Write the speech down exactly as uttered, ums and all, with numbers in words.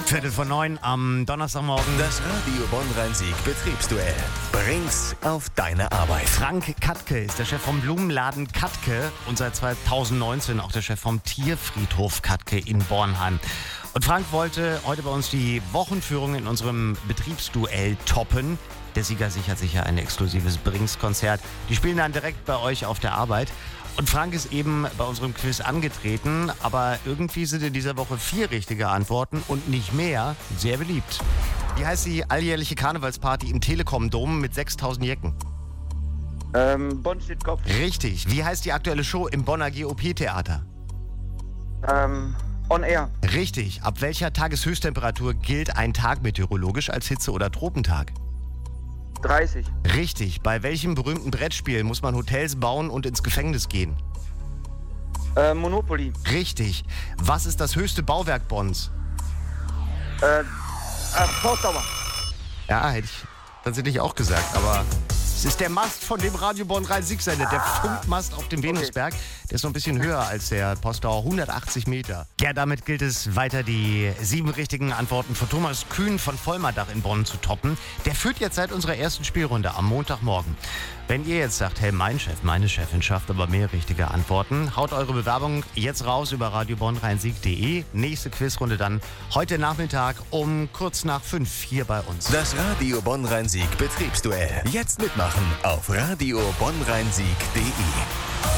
Viertel vor neun am Donnerstagmorgen. Das Radio Bonn-Rhein-Sieg Betriebsduell. Bring's auf deine Arbeit. Frank Katke ist der Chef vom Blumenladen Katke und seit zweitausendneunzehn auch der Chef vom Tierfriedhof Katke in Bornheim. Und Frank wollte heute bei uns die Wochenführung in unserem Betriebsduell toppen. Der Sieger sichert sich ja ein exklusives Brings-Konzert. Die spielen dann direkt bei euch auf der Arbeit. Und Frank ist eben bei unserem Quiz angetreten, aber irgendwie sind in dieser Woche vier richtige Antworten und nicht mehr. Sehr beliebt. Wie heißt die alljährliche Karnevalsparty im Telekom-Dom mit sechstausend Jecken? Ähm, Bonn steht Kopf. Richtig. Wie heißt die aktuelle Show im Bonner G O P-Theater? Ähm, On Air. Richtig. Ab welcher Tageshöchsttemperatur gilt ein Tag meteorologisch als Hitze- oder Tropentag? dreißig. Richtig. Bei welchem berühmten Brettspiel muss man Hotels bauen und ins Gefängnis gehen? Äh, Monopoly. Richtig. Was ist das höchste Bauwerk Bonns? Äh, äh, Postdauer. Ja, hätte ich tatsächlich auch gesagt, aber es ist der Mast, von dem Radio Bonn-Rhein-Sieg sendet, der Funkmast auf dem Venusberg. Der ist noch ein bisschen höher als der Postdauer, hundertachtzig Meter. Ja, damit gilt es weiter, die sieben richtigen Antworten von Thomas Kühn von Vollmerdach in Bonn zu toppen. Der führt jetzt seit unserer ersten Spielrunde am Montagmorgen. Wenn ihr jetzt sagt, hey, mein Chef, meine Chefin schafft aber mehr richtige Antworten, haut eure Bewerbung jetzt raus über radio bonn rhein sieg punkt de. Nächste Quizrunde dann heute Nachmittag um kurz nach fünf hier bei uns. Das Radio Bonn-Rhein-Sieg Betriebsduell. Jetzt mitmachen auf radio bonn rhein sieg punkt de.